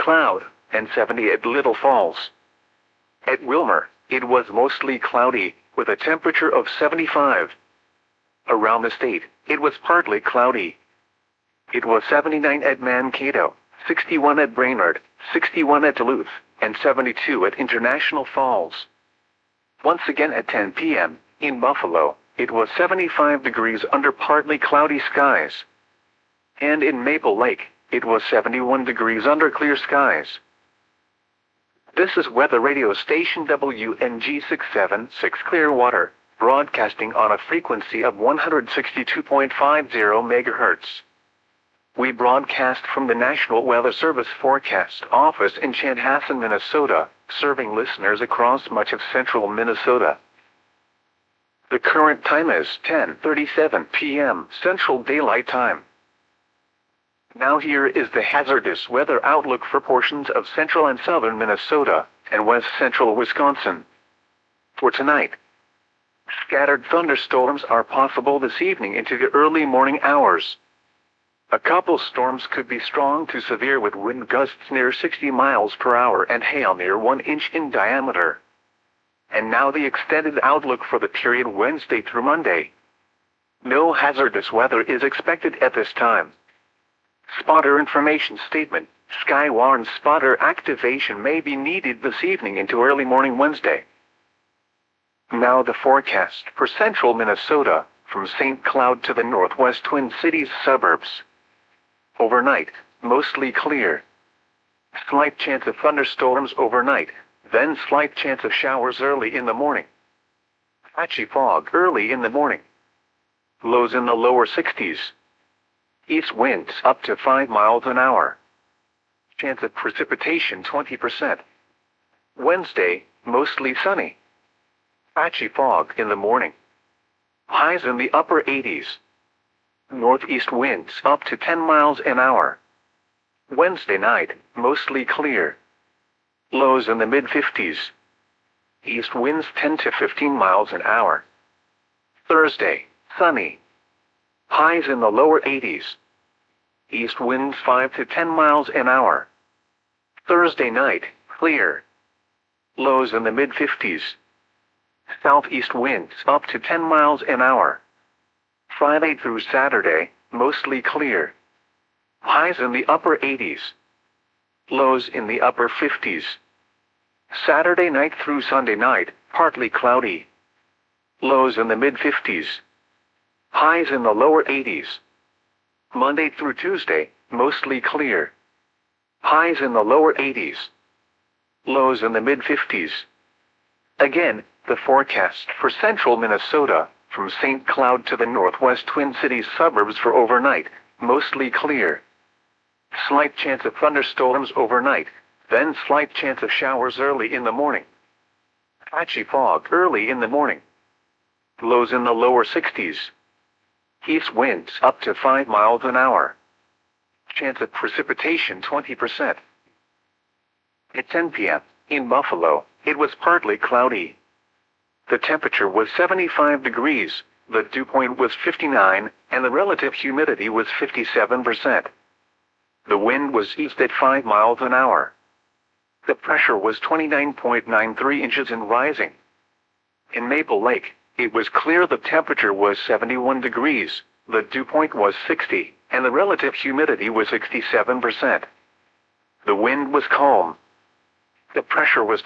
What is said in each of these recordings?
Cloud, and 70 at Little Falls. At Wilmer, it was mostly cloudy, with a temperature of 75. Around the state, it was partly cloudy. It was 79 at Mankato, 61 at Brainerd, 61 at Duluth, and 72 at International Falls. Once again at 10 p.m., in Buffalo, it was 75 degrees under partly cloudy skies. And in Maple Lake, it was 71 degrees under clear skies. This is weather radio station WNG 676 Clearwater, broadcasting on a frequency of 162.50 MHz. We broadcast from the National Weather Service Forecast Office in Chanhassen, Minnesota, serving listeners across much of central Minnesota. The current time is 10:37 p.m. Central Daylight Time. Now here is the hazardous weather outlook for portions of central and southern Minnesota and west central Wisconsin. For tonight, scattered thunderstorms are possible this evening into the early morning hours. A couple storms could be strong to severe with wind gusts near 60 miles per hour and hail near 1 inch in diameter. And now the extended outlook for the period Wednesday through Monday. No hazardous weather is expected at this time. Spotter information statement: Skywarn spotter activation may be needed this evening into early morning Wednesday. Now the forecast for central Minnesota, from St. Cloud to the northwest Twin Cities suburbs. Overnight, mostly clear. Slight chance of thunderstorms overnight, then slight chance of showers early in the morning. Patchy fog early in the morning. Lows in the lower 60s. East winds up to 5 miles an hour. Chance of precipitation 20%. Wednesday, mostly sunny. Patchy fog in the morning. Highs in the upper 80s. Northeast winds up to 10 miles an hour. Wednesday night, mostly clear. Lows in the mid-50s. East winds 10 to 15 miles an hour. Thursday, sunny. Highs in the lower 80s. East winds 5 to 10 miles an hour. Thursday night, clear. Lows in the mid-50s. Southeast winds up to 10 miles an hour. Friday through Saturday, mostly clear. Highs in the upper 80s. Lows in the upper 50s. Saturday night through Sunday night, partly cloudy. Lows in the mid-50s. Highs in the lower 80s. Monday through Tuesday, mostly clear. Highs in the lower 80s. Lows in the mid-50s. Again, the forecast for central Minnesota, from St. Cloud to the northwest Twin Cities suburbs for overnight, mostly clear. Slight chance of thunderstorms overnight, then slight chance of showers early in the morning. Patchy fog early in the morning. Lows in the lower 60s. East winds up to 5 miles an hour. Chance of precipitation 20%. At 10 p.m., in Buffalo, it was partly cloudy. The temperature was 75 degrees, the dew point was 59, and the relative humidity was 57%. The wind was east at 5 miles an hour. The pressure was 29.93 inches and rising. In Maple Lake, it was clear the temperature was 71 degrees, the dew point was 60, and the relative humidity was 67%. The wind was calm. The pressure was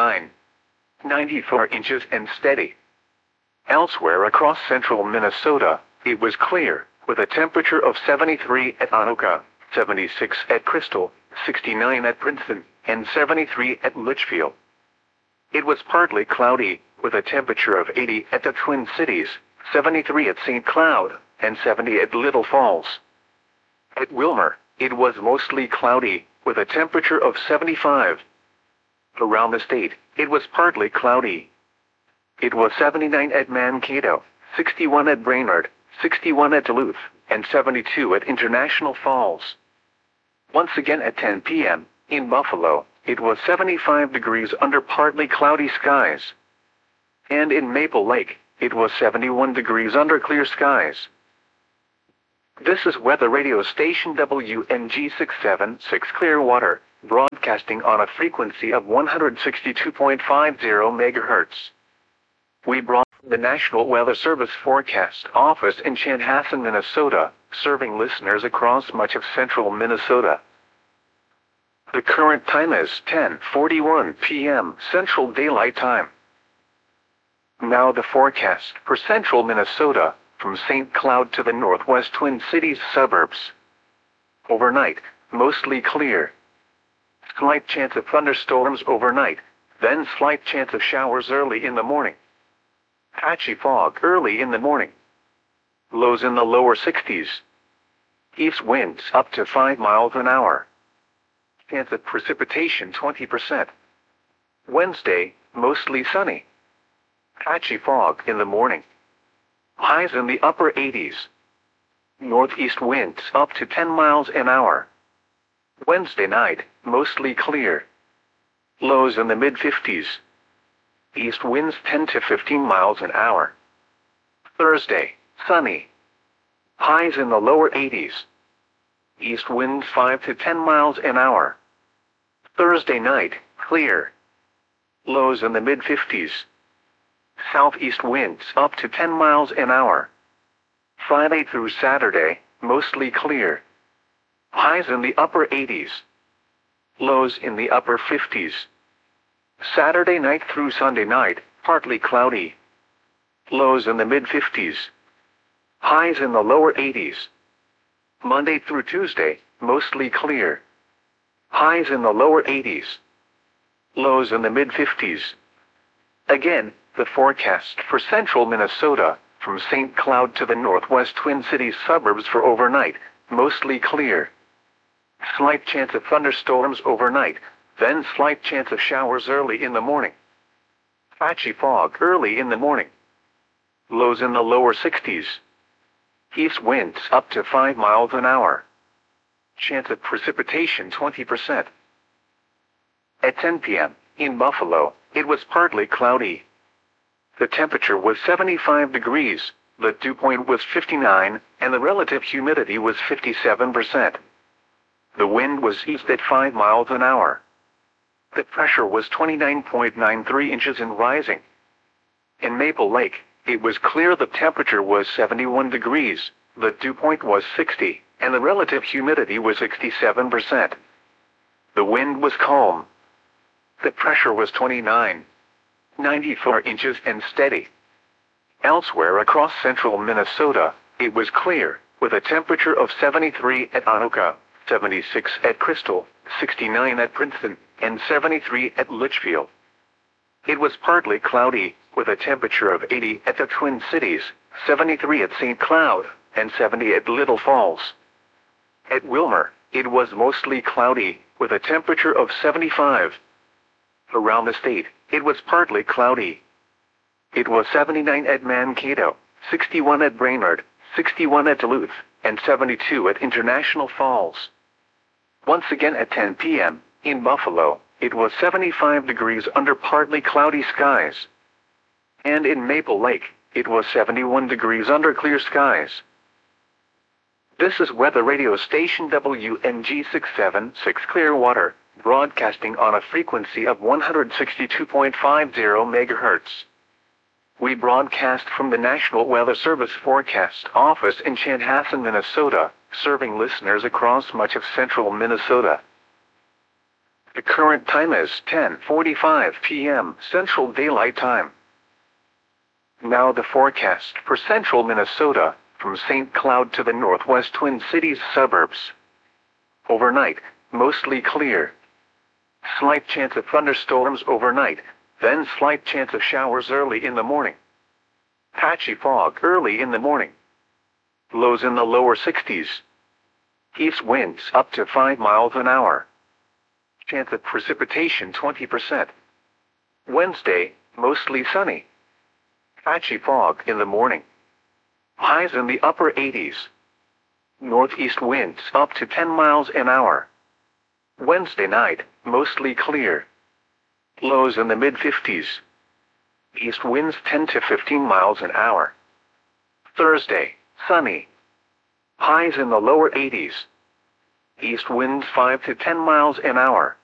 29.94 inches and steady. Elsewhere across central Minnesota, it was clear, with a temperature of 73 at Anoka, 76 at Crystal, 69 at Princeton, and 73 at Litchfield. It was partly cloudy, with a temperature of 80 at the Twin Cities, 73 at St. Cloud, and 70 at Little Falls. At Wilmer, it was mostly cloudy, with a temperature of 75. Around the state, it was partly cloudy. It was 79 at Mankato, 61 at Brainerd, 61 at Duluth, and 72 at International Falls. Once again at 10 p.m., in Buffalo, it was 75 degrees under partly cloudy skies. And in Maple Lake, it was 71 degrees under clear skies. This is weather radio station WNG 676 Clearwater, broadcasting on a frequency of 162.50 MHz. We brought the National Weather Service Forecast Office in Chanhassen, Minnesota, serving listeners across much of central Minnesota. The current time is 10:41 p.m. Central Daylight Time. Now the forecast for central Minnesota, from St. Cloud to the northwest Twin Cities suburbs. Overnight, mostly clear. Slight chance of thunderstorms overnight, then slight chance of showers early in the morning. Patchy fog early in the morning. Lows in the lower 60s. East winds up to 5 miles an hour. Chance of precipitation 20%. Wednesday, mostly sunny. Patchy fog in the morning. Highs in the upper 80s. Northeast winds up to 10 miles an hour. Wednesday night, mostly clear. Lows in the mid-50s. East winds 10 to 15 miles an hour. Thursday, sunny. Highs in the lower 80s. East winds 5 to 10 miles an hour. Thursday night, clear. Lows in the mid-50s. Southeast winds up to 10 miles an hour. Friday through Saturday, mostly clear. Highs in the upper 80s. Lows in the upper 50s. Saturday night through Sunday night, partly cloudy. Lows in the mid-50s. Highs in the lower 80s. Monday through Tuesday, mostly clear. Highs in the lower 80s. Lows in the mid-50s. Again, the forecast for central Minnesota, from St. Cloud to the northwest Twin Cities suburbs for overnight, mostly clear. Slight chance of thunderstorms overnight, then slight chance of showers early in the morning. Patchy fog early in the morning. Lows in the lower 60s. East winds up to 5 miles an hour. Chance of precipitation 20%. At 10 p.m., in Buffalo, it was partly cloudy. The temperature was 75 degrees, the dew point was 59, and the relative humidity was 57%. The wind was east at 5 miles an hour. The pressure was 29.93 inches and rising. In Maple Lake, it was clear the temperature was 71 degrees, the dew point was 60, and the relative humidity was 67%. The wind was calm. The pressure was 29.94 inches and steady. Elsewhere across central Minnesota, it was clear, with a temperature of 73 at Anoka, 76 at Crystal, 69 at Princeton, and 73 at Litchfield. It was partly cloudy, with a temperature of 80 at the Twin Cities, 73 at St. Cloud, and 70 at Little Falls. At Wilmer, it was mostly cloudy, with a temperature of 75. Around the state, it was partly cloudy. It was 79 at Mankato, 61 at Brainerd, 61 at Duluth, and 72 at International Falls. Once again at 10 p.m., in Buffalo, it was 75 degrees under partly cloudy skies. And in Maple Lake, it was 71 degrees under clear skies. This is weather radio station WNG 676 Clearwater, broadcasting on a frequency of 162.50 MHz. We broadcast from the National Weather Service Forecast Office in Chanhassen, Minnesota, serving listeners across much of central Minnesota. The current time is 10:45 p.m. Central Daylight Time. Now the forecast for central Minnesota, from St. Cloud to the northwest Twin Cities suburbs. Overnight, mostly clear. Slight chance of thunderstorms overnight, then slight chance of showers early in the morning. Patchy fog early in the morning. Lows in the lower 60s. East winds up to 5 miles an hour. Chance of precipitation 20%. Wednesday, mostly sunny. Patchy fog in the morning. Highs in the upper 80s. Northeast winds up to 10 miles an hour. Wednesday night, mostly clear. Lows in the mid-50s. East winds 10 to 15 miles an hour. Thursday, sunny. Highs in the lower 80s. East winds 5 to 10 miles an hour.